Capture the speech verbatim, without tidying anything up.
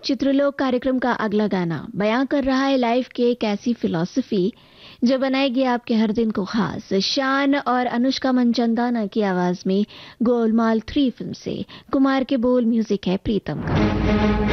चित्रलोक कार्यक्रम का अगला गाना बयां कर रहा है लाइफ की एक ऐसी फिलॉसफी जो बनाएगी आपके हर दिन को खास। शान और अनुष्का मंचंदाना की आवाज में गोलमाल थ्री फिल्म से कुमार के बोल, म्यूजिक है प्रीतम का।